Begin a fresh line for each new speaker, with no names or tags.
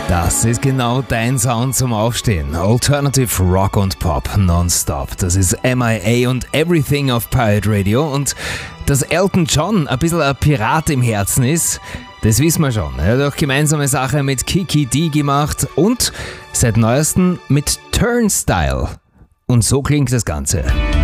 Das ist genau dein Sound zum Aufstehen. Alternative Rock und Pop nonstop. Das ist MIA und Everything auf Pirate Radio. Und dass Elton John ein bisschen ein Pirat im Herzen ist, das wissen wir schon. Er hat auch gemeinsame Sache mit Kiki D gemacht und seit neuestem mit Turnstile. Und so klingt das Ganze.